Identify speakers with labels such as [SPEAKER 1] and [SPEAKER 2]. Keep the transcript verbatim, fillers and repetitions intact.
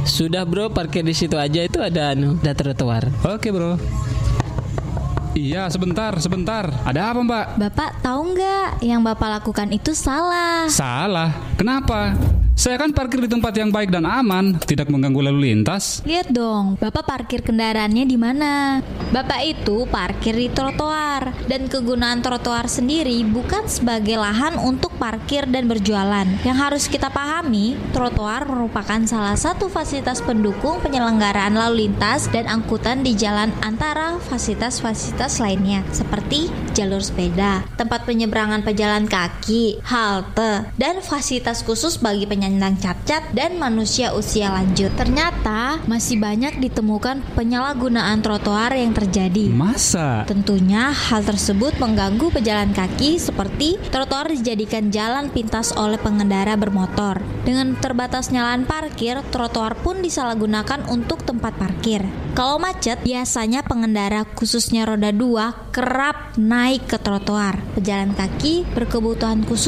[SPEAKER 1] Sudah bro, parkir di situ aja, itu ada anu, ada trotoar.
[SPEAKER 2] Oke bro. Iya, sebentar, sebentar. Ada apa mbak?
[SPEAKER 3] Bapak tahu nggak yang Bapak lakukan itu salah?
[SPEAKER 2] Salah? Kenapa? Saya kan parkir di tempat yang baik dan aman, tidak mengganggu lalu lintas.
[SPEAKER 3] Lihat dong, Bapak parkir kendaraannya di mana? Bapak itu parkir di trotoar, dan kegunaan trotoar sendiri bukan sebagai lahan untuk parkir dan berjualan. Yang harus kita pahami, trotoar merupakan salah satu fasilitas pendukung penyelenggaraan lalu lintas dan angkutan di jalan antara fasilitas-fasilitas lainnya, seperti jalur sepeda, tempat penyeberangan pejalan kaki, halte, dan fasilitas khusus bagi penyandang cacat dan manusia usia lanjut. Ternyata masih banyak ditemukan penyalahgunaan trotoar yang terjadi.
[SPEAKER 2] Masa?
[SPEAKER 3] Tentunya hal tersebut mengganggu pejalan kaki, seperti trotoar dijadikan jalan pintas oleh pengendara bermotor. Dengan terbatasnya lahan parkir, trotoar pun disalahgunakan untuk tempat parkir. Kalau macet, biasanya pengendara khususnya roda dua kerap naik ke trotoar. Pejalan kaki berkebutuhan khusus